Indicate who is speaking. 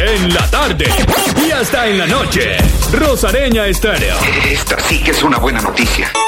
Speaker 1: en la tarde y hasta en la noche. Rosareña Estéreo.
Speaker 2: Esta sí que es una buena noticia.